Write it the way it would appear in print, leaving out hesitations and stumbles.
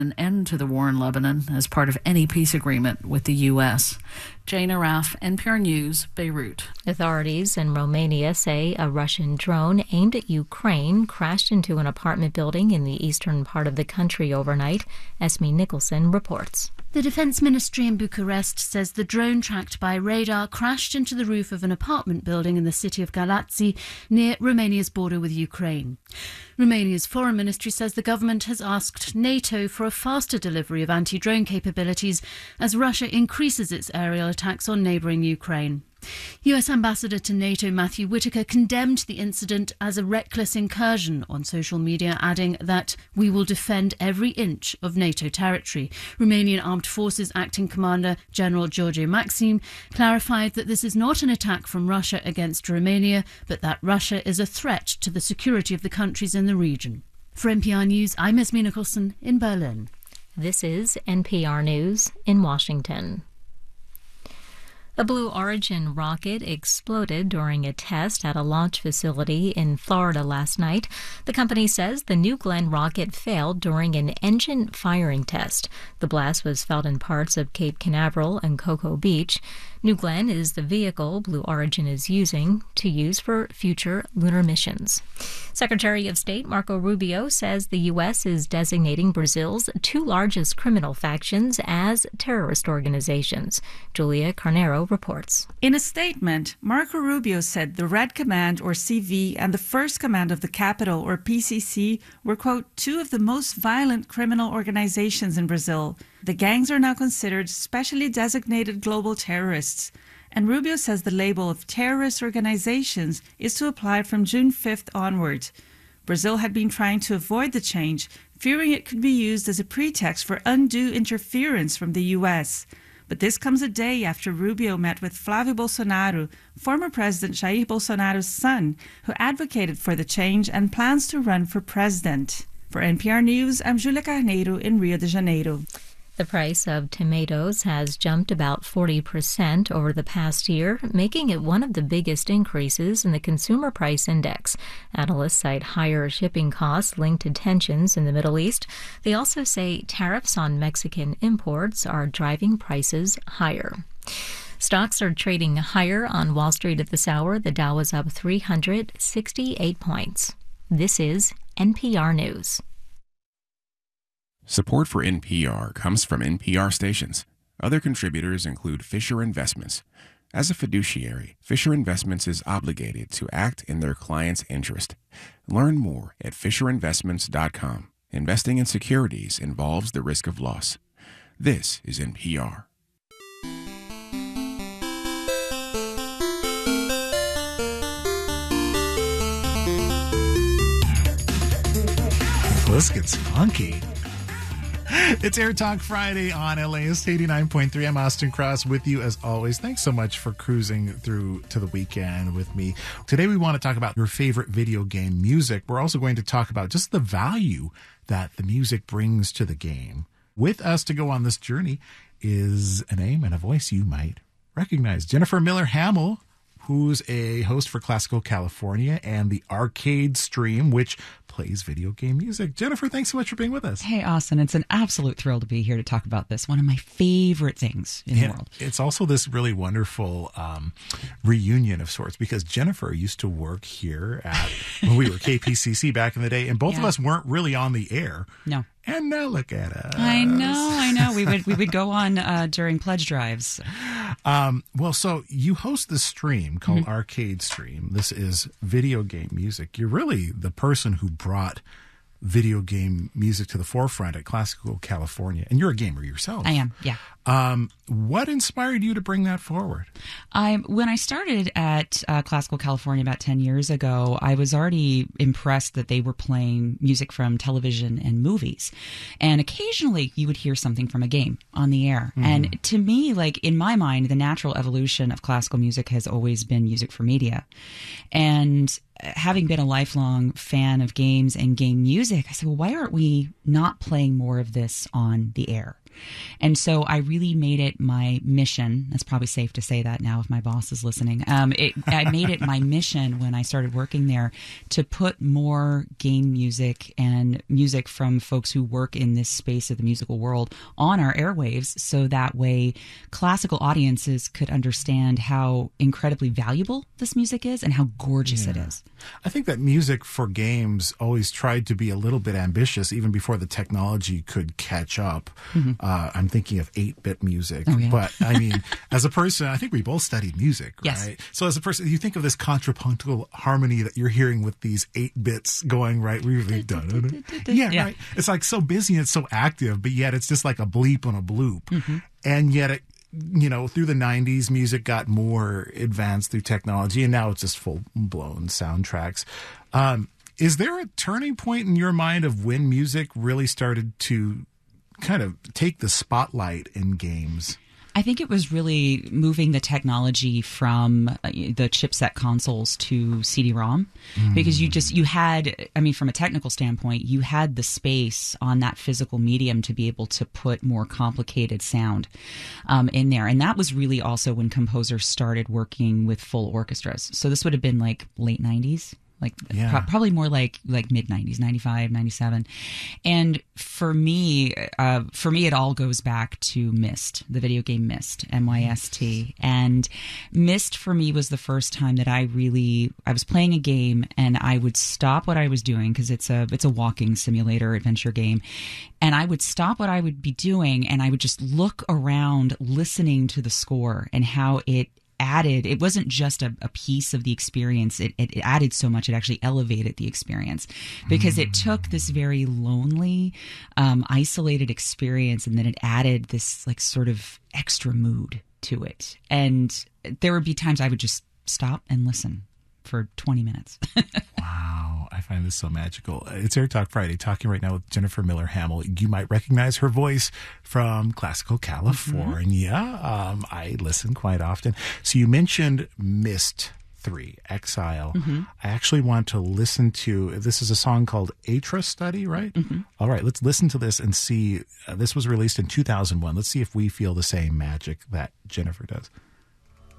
an end to the war in Lebanon as part of any peace agreement with the U.S. Jane Araf, NPR News, Beirut. Authorities in Romania say a Russian drone aimed at Ukraine crashed into an apartment building in the eastern part of the country overnight. Esme Nicholson reports. The Defense Ministry in Bucharest says the drone tracked by radar crashed into the roof of an apartment building in the city of Galați, near Romania's border with Ukraine. Romania's foreign ministry says the government has asked NATO for a faster delivery of anti-drone capabilities as Russia increases its aerial attacks on neighbouring Ukraine. US Ambassador to NATO Matthew Whitaker condemned the incident as a reckless incursion on social media, adding that we will defend every inch of NATO territory. Romanian Armed Forces Acting Commander General George Maxim clarified that this is not an attack from Russia against Romania, but that Russia is a threat to the security of the countries in the region. For NPR News, I'm Esme Nicholson in Berlin. This is NPR News in Washington. A Blue Origin rocket exploded during a test at a launch facility in Florida last night. The company says the New Glenn rocket failed during an engine firing test. The blast was felt in parts of Cape Canaveral and Cocoa Beach. New Glenn is the vehicle Blue Origin is using to use for future lunar missions. Secretary of State Marco Rubio says the U.S. is designating Brazil's two largest criminal factions as terrorist organizations. Julia Carnero reports. In a statement, Marco Rubio said the Red Command, or CV, and the First Command of the Capital, or PCC, were, quote, two of the most violent criminal organizations in Brazil. The gangs are now considered specially designated global terrorists. And Rubio says the label of terrorist organizations is to apply from June 5th onward. Brazil had been trying to avoid the change, fearing it could be used as a pretext for undue interference from the U.S. But this comes a day after Rubio met with Flávio Bolsonaro, former President Jair Bolsonaro's son, who advocated for the change and plans to run for president. For NPR News, I'm Julia Carneiro in Rio de Janeiro. The price of tomatoes has jumped about 40% over the past year, making it one of the biggest increases in the Consumer Price Index. Analysts cite higher shipping costs linked to tensions in the Middle East. They also say tariffs on Mexican imports are driving prices higher. Stocks are trading higher on Wall Street at this hour. The Dow is up 368 points. This is NPR News. Support for NPR comes from NPR stations. Other contributors include Fisher Investments. As a fiduciary, Fisher Investments is obligated to act in their client's interest. Learn more at FisherInvestments.com. Investing in securities involves the risk of loss. This is NPR. This gets funky. It's Air Talk Friday on LAist 89.3. I'm Austin Cross with you as always. Thanks so much for cruising through to the weekend with me. Today we want to talk about your favorite video game music. We're also going to talk about just the value that the music brings to the game. With us to go on this journey is a name and a voice you might recognize. Jennifer Miller Hamill, who's a host for Classical California and the Arcade Stream, which plays video game music. Jennifer, thanks so much for being with us. Hey, Austin. It's an absolute thrill to be here to talk about this. One of my favorite things in the world. It's also this really wonderful reunion of sorts because Jennifer used to work here at when we were KPCC back in the day, and both of us weren't really on the air. No. And now look at us. I know. We would go on during pledge drives. Well, so you host this stream called Arcade Stream. This is video game music. You're really the person who brought video game music to the forefront at Classical California. And you're a gamer yourself. I am, yeah. What inspired you to bring that forward? When I started at Classical California about 10 years ago, I was already impressed that they were playing music from television and movies. And occasionally you would hear something from a game on the air. Mm-hmm. And to me, like in my mind, the natural evolution of classical music has always been music for media. And having been a lifelong fan of games and game music, I said, well, why aren't we not playing more of this on the air? And so I really made it my mission. That's probably safe to say that now if my boss is listening. I made it my mission when I started working there to put more game music and music from folks who work in this space of the musical world on our airwaves, so that way classical audiences could understand how incredibly valuable this music is and how gorgeous it is. I think that music for games always tried to be a little bit ambitious even before the technology could catch up. I'm thinking of 8-bit music. Oh, yeah. But I mean, as a person, I think we both studied music, right? Yes. So as a person, you think of this contrapuntal harmony that you're hearing with these 8 bits going right. Yeah, right. It's like so busy and it's so active, but yet it's just like a bleep on a bloop. And yet it, through the 90s, music got more advanced through technology, and now it's just full-blown soundtracks. Is there a turning point in your mind of when music really started to kind of take the spotlight in games? I think it was really moving the technology from the chipset consoles to CD-ROM, because you had, from a technical standpoint, you had the space on that physical medium to be able to put more complicated sound in there. And that was really also when composers started working with full orchestras. So this would have been like late 90s. Probably more like mid 90s, 95, 97. And for me, it all goes back to Myst, the video game Myst, M-Y-S-T. And Myst for me was the first time that I was playing a game and I would stop what I was doing, because it's a walking simulator adventure game. And I would stop what I would be doing and I would just look around listening to the score and how it added. It wasn't just a piece of the experience. It added so much. It actually elevated the experience, because it took this very lonely, isolated experience, and then it added this like sort of extra mood to it. And there would be times I would just stop and listen for 20 minutes. Wow, I find this so magical. It's Air Talk Friday, talking right now with Jennifer Miller Hamill. You might recognize her voice from Classical California. I listen quite often. So you mentioned Myst 3, Exile. I actually want to listen to, this is a song called Atra Study, right? All right, let's listen to this and see. This was released in 2001. Let's see if we feel the same magic that Jennifer does.